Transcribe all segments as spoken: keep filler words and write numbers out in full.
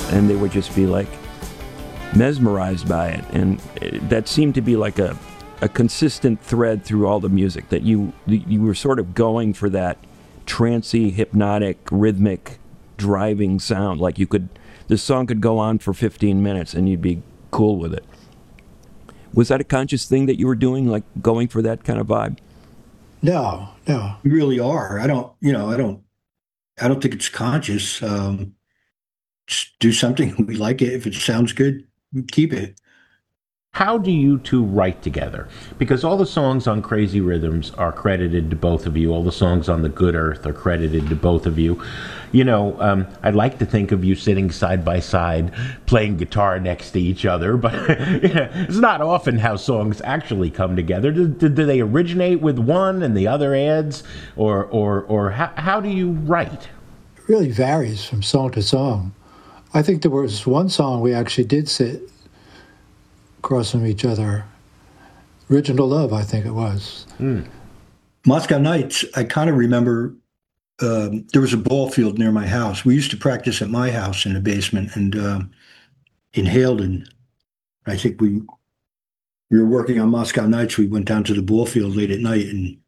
and they would just be like mesmerized by it. And it, that seemed to be like a, a consistent thread through all the music, that you you were sort of going for that trancy, hypnotic, rhythmic, driving sound. Like you could, the song could go on for fifteen minutes and you'd be cool with it. Was that a conscious thing that you were doing, like going for that kind of vibe? No, no. We really are. I don't, you know, I don't, I don't think it's conscious. Um, just do something. We like it. If it sounds good, we keep it. How do you two write together? Because all the songs on Crazy Rhythms are credited to both of you. All the songs on The Good Earth are credited to both of you. You know, um, I'd like to think of you sitting side by side, playing guitar next to each other, but you know, it's not often how songs actually come together. Do, do, do they originate with one and the other adds? Or, or, or how, how do you write? It really varies from song to song. I think there was one song we actually did sit across from each other. Original Love, I think it was. Mm. Moscow Nights, I kind of remember um, there was a ball field near my house. We used to practice at my house in the basement, and uh, in Halden, I think we we were working on Moscow Nights. We went down to the ball field late at night and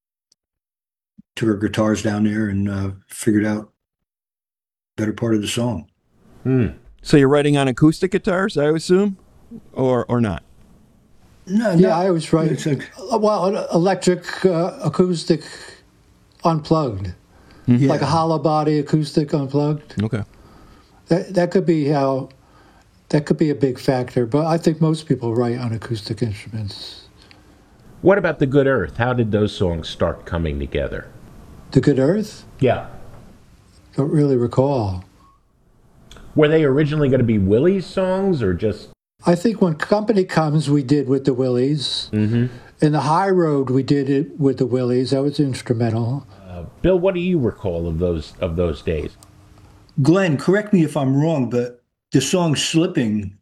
took our guitars down there and uh, figured out the better part of the song. Mm. So you're writing on acoustic guitars, I assume? Or or not? No, Yeah, no, I was right. it's a- Well, an electric, uh, acoustic, unplugged. yeah. Like a hollow body acoustic unplugged. Okay. That that could be how, that could be a big factor, but I think most people write on acoustic instruments. What about The Good Earth? How did those songs start coming together? The Good Earth? Yeah. Don't really recall. Were they originally going to be Willie's songs or just... I think when Company Comes, we did with the Willies. Mm-hmm. In the High Road, we did it with the Willies. That was instrumental. Uh, Bill, what do you recall of those of those days? Glenn, correct me if I'm wrong, but the song Slipping,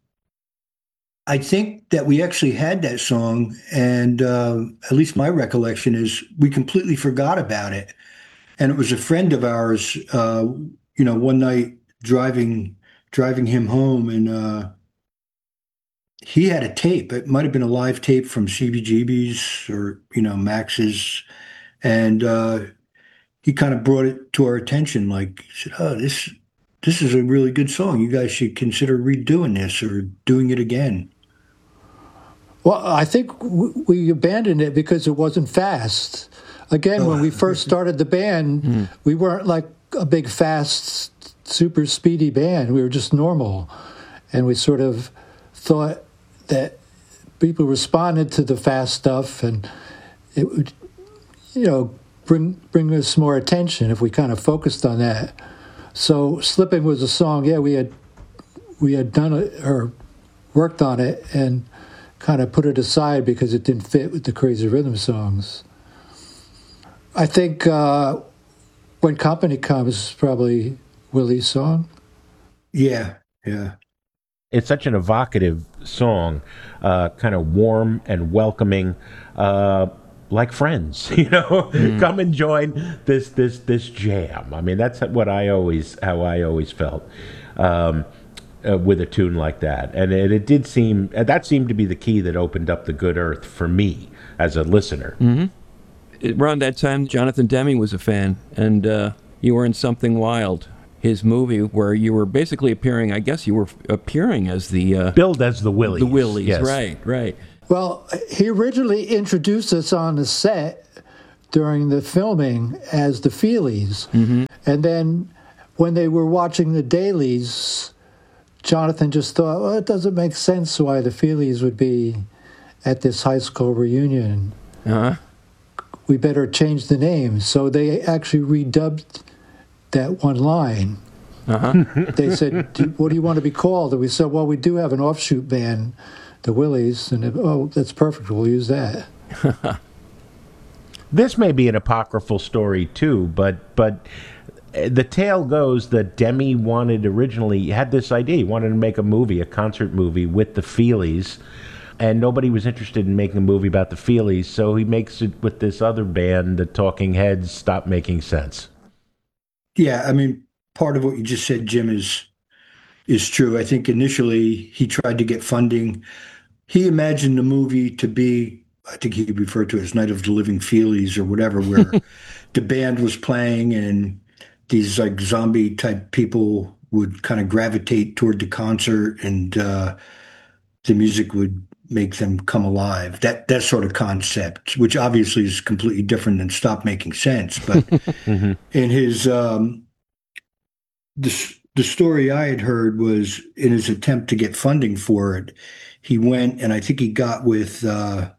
I think that we actually had that song, and uh, at least my recollection is we completely forgot about it. And it was a friend of ours, uh, you know, one night driving driving him home, and uh, he had a tape. It might have been a live tape from C B G B's or, you know, Max's. And uh, he kind of brought it to our attention. Like, he said, oh, this, this is a really good song. You guys should consider redoing this or doing it again. Well, I think w- we abandoned it because it wasn't fast. Again, Oh. when we first started the band, mm. we weren't like a big, fast, super speedy band. We were just normal. And we sort of thought that people responded to the fast stuff, and it would, you know, bring bring us more attention if we kind of focused on that. So Slipping was a song, yeah, we had we had done it or worked on it and kind of put it aside because it didn't fit with the Crazy Rhythm songs. I think uh, When Company Comes is probably Willie's song. Yeah, yeah. It's such an evocative song, uh, kind of warm and welcoming, uh, like friends, you know. Mm. Come and join this this this jam. I mean, that's what I always how I always felt um, uh, with a tune like that, and it, it did seem that seemed to be the key that opened up The Good Earth for me as a listener. Mm-hmm. Around that time, Jonathan Demme was a fan, and uh, you were in Something Wild, his movie, where you were basically appearing, I guess you were appearing as the... Uh, Billed as the Willies. The Willies, yes. right, right. Well, he originally introduced us on the set during the filming as the Feelies. Mm-hmm. And then when they were watching the dailies, Jonathan just thought, well, it doesn't make sense why the Feelies would be at this high school reunion. Uh-huh. We better change the name. So they actually redubbed that one line. Uh-huh. They said, do, what do you want to be called? And we said, well, we do have an offshoot band, the Willies, and it, oh, that's perfect, we'll use that. This may be an apocryphal story too, but but the tale goes that Demme wanted originally, had this idea, he wanted to make a movie, a concert movie with the Feelies, and nobody was interested in making a movie about the Feelies, so he makes it with this other band, the Talking Heads. Stopped making sense. Yeah, I mean, part of what you just said, Jim, is is true. I think initially he tried to get funding. He imagined the movie to be, I think he referred to it as Night of the Living Feelies or whatever, where the band was playing and these like zombie type people would kind of gravitate toward the concert and uh, the music would make them come alive. That that sort of concept, which obviously is completely different than Stop Making Sense. But Mm-hmm. in his um, the the story I had heard was in his attempt to get funding for it, he went and I think he got with. Uh,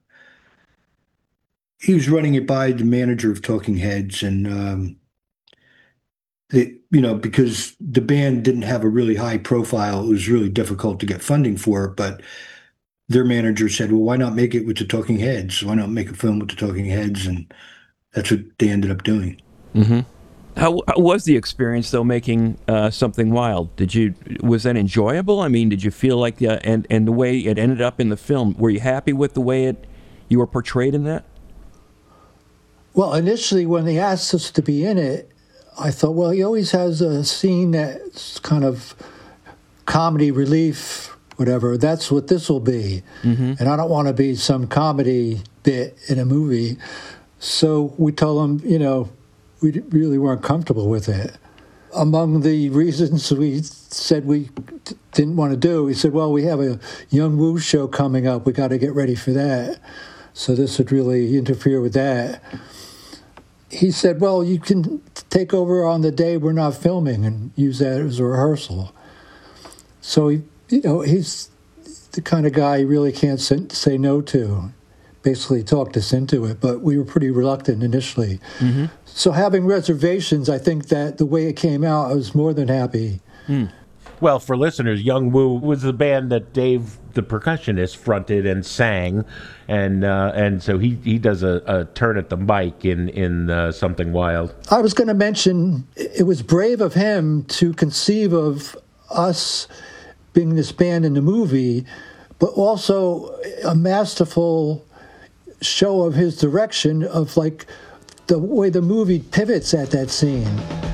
he was running it by the manager of Talking Heads, and um, the, you know, because the band didn't have a really high profile, it was really difficult to get funding for it. But their manager said, "Well, why not make it with the Talking Heads? Why not make a film with the Talking Heads?" And that's what they ended up doing. Mm-hmm. How, how was the experience though making uh, Something Wild? Did you was that enjoyable? I mean, did you feel like the and and the way it ended up in the film? Were you happy with the way it you were portrayed in that? Well, initially, when they asked us to be in it, I thought, well, he always has a scene that's kind of comedy relief, whatever. That's what this will be. Mm-hmm. And I don't want to be some comedy bit in a movie. So we told him, you know, we really weren't comfortable with it. Among the reasons we said we t- didn't want to do, he said, well, we have a Young Woo show coming up. We got to get ready for that. So this would really interfere with that. He said, well, you can take over on the day we're not filming and use that as a rehearsal. So, he, you know, he's the kind of guy you really can't say no to. Basically talked us into it, but we were pretty reluctant initially. Mm-hmm. So having reservations, I think that the way it came out, I was more than happy. Mm. Well, for listeners, Young Woo was the band that Dave, the percussionist, fronted and sang, and uh, and so he, he does a, a turn at the mic in in uh, Something Wild. I was going to mention it was brave of him to conceive of us being this band in the movie, but also a masterful show of his direction of like the way the movie pivots at that scene.